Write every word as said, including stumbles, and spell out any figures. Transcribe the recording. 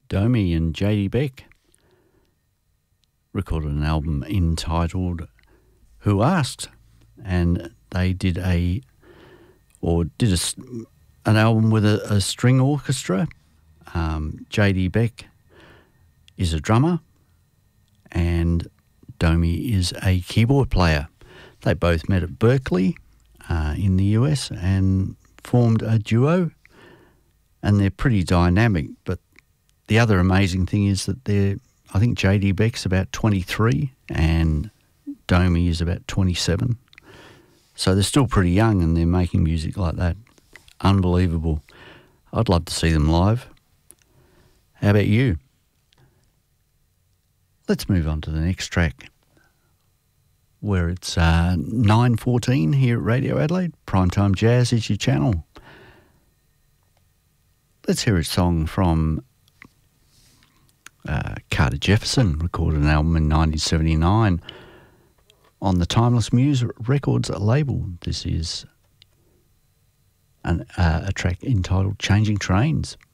Domi and J D Beck recorded an album entitled Who Asked, and they did a or did a, an album with a, a string orchestra. Um, J D Beck is a drummer and Domi is a keyboard player. They both met at Berkeley uh, in the U S and formed a duo, and they're pretty dynamic. But the other amazing thing is that they're, I think J D Beck's about twenty-three and Domi is about twenty-seven. So they're still pretty young and they're making music like that. Unbelievable. I'd love to see them live. How about you? Let's move on to the next track, where it's uh, nine fourteen here at Radio Adelaide. Primetime Jazz is your channel. Let's hear a song from uh, Carter Jefferson, recorded an album in nineteen seventy-nine on the Timeless Muse Records label. This is an, uh, a track entitled Changing Trains.